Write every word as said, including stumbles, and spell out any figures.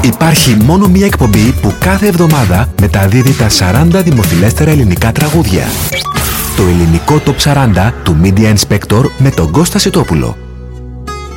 Υπάρχει μόνο μία εκπομπή που κάθε εβδομάδα μεταδίδει τα σαράντα δημοφιλέστερα ελληνικά τραγούδια. Το ελληνικό Top σαράντα του Media Inspector με τον Κώστα Σιτόπουλο.